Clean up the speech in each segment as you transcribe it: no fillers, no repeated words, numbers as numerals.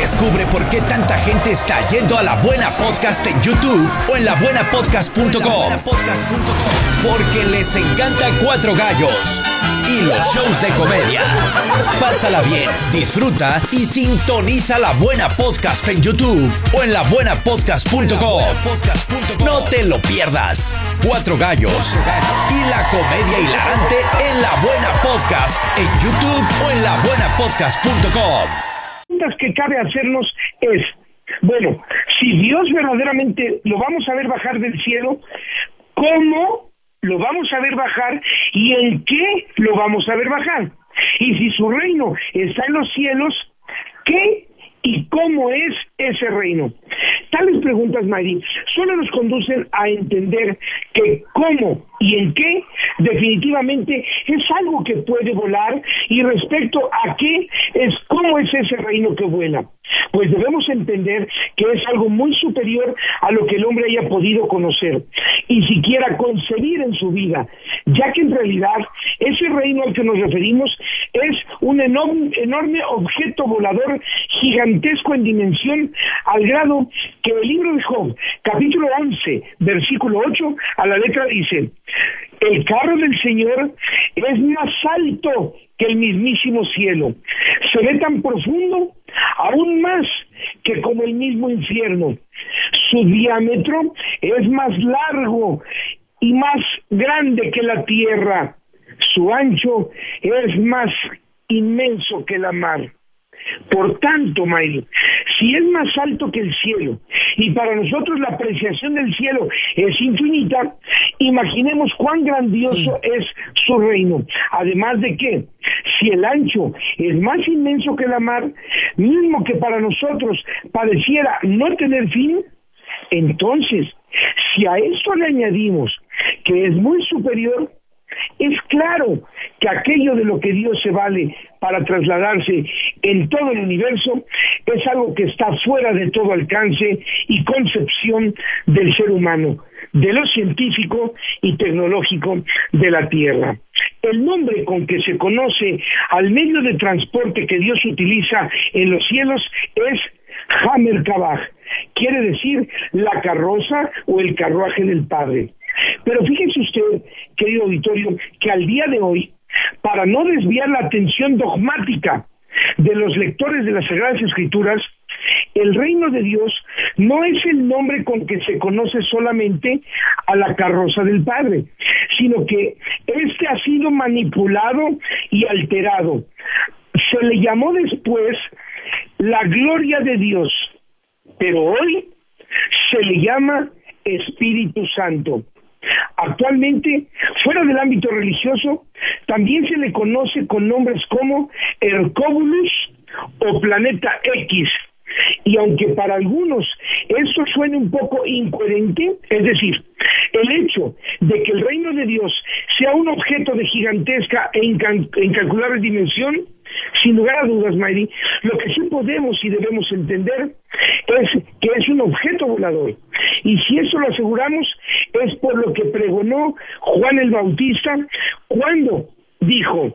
Descubre por qué tanta gente está yendo a La Buena Podcast en YouTube o en labuenapodcast.com. Porque les encanta Cuatro Gallos y los shows de comedia. Pásala bien, disfruta y sintoniza La Buena Podcast en YouTube o en labuenapodcast.com. No te lo pierdas. Cuatro Gallos y la comedia hilarante en La Buena Podcast en YouTube o en labuenapodcast.com. Que cabe hacernos es, bueno, si Dios verdaderamente lo vamos a ver bajar del cielo, ¿cómo lo vamos a ver bajar y en qué lo vamos a ver bajar? Y si su reino está en los cielos, ¿qué y cómo es ese reino? Tales preguntas, Mari, solo nos conducen a entender que cómo y en qué definitivamente es algo que puede volar, y respecto a qué es cómo es ese reino que vuela. Pues debemos entender que es algo muy superior a lo que el hombre haya podido conocer y siquiera concebir en su vida, ya que en realidad ese reino al que nos referimos es un enorme objeto volador gigantesco en dimensión, al grado que el libro de Job, capítulo 11, versículo 8, a la letra dice: el carro del Señor es más alto que el mismísimo cielo, se ve tan profundo, aún más que como el mismo infierno. Su diámetro es más largo y más grande que la tierra, su ancho es más inmenso que la mar. Por tanto, Mayri, si es más alto que el cielo y para nosotros la apreciación del cielo es infinita, imaginemos cuán grandioso es su reino. Además de que, si el ancho es más inmenso que la mar, mismo que para nosotros pareciera no tener fin, entonces, si a esto le añadimos que es muy superior, es claro que aquello de lo que Dios se vale para trasladarse en todo el universo es algo que está fuera de todo alcance y concepción del ser humano, de lo científico y tecnológico de la Tierra. El nombre con que se conoce al medio de transporte que Dios utiliza en los cielos es Hamerkabah, quiere decir la carroza o el carruaje del Padre. Pero fíjese usted, querido auditorio, que al día de hoy, para no desviar la atención dogmática de los lectores de las Sagradas Escrituras, el reino de Dios no es el nombre con que se conoce solamente a la carroza del Padre, sino que este ha sido manipulado y alterado. Se le llamó después la gloria de Dios, pero hoy se le llama Espíritu Santo. Actualmente, fuera del ámbito religioso, también se le conoce con nombres como Hercóbulus o Planeta X. Y aunque para algunos esto suene un poco incoherente, es decir, el hecho de que el reino de Dios sea un objeto de gigantesca e incalculable dimensión, sin lugar a dudas, Mayri, lo que sí podemos y debemos entender es que es un objeto volador. Y si eso lo aseguramos, es por lo que pregonó Juan el Bautista cuando dijo,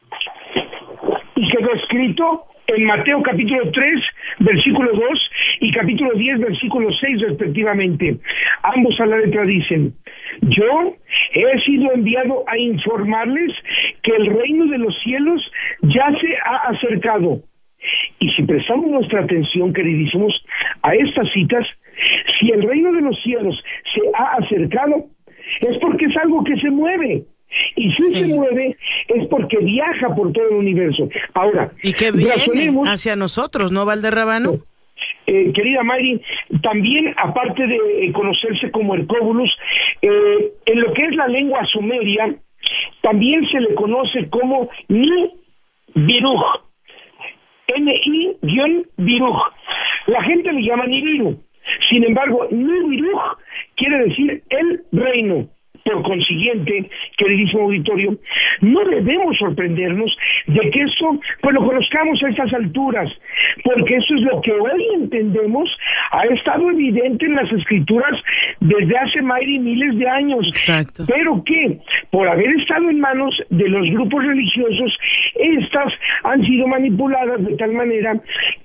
y quedó escrito en Mateo capítulo 3, versículo 2 y capítulo 10, versículo 6 respectivamente. Ambos a la letra dicen: yo he sido enviado a informarles que el reino de los cielos ya se ha acercado. Y si prestamos nuestra atención, queridísimos, a estas citas, si el reino de los cielos se ha acercado, es porque es algo que se mueve. Y si se mueve, es porque viaja por todo el universo. Ahora, y que viene hacia nosotros, ¿no, Valderrábano? Querida Mayri, también, aparte de conocerse como Hercóbulus, en lo que es la lengua sumeria, también se le conoce como Nibiru, N-I-Biruj. La gente le llama Nibiru. Sin embargo, Nibiru quiere decir el reino. Por consiguiente, queridísimo auditorio, no debemos sorprendernos de que eso, pues lo conozcamos a estas alturas, porque eso es lo que hoy entendemos, ha estado evidente en las Escrituras desde hace miles de años. Exacto. Pero que, por haber estado en manos de los grupos religiosos, estas han sido manipuladas de tal manera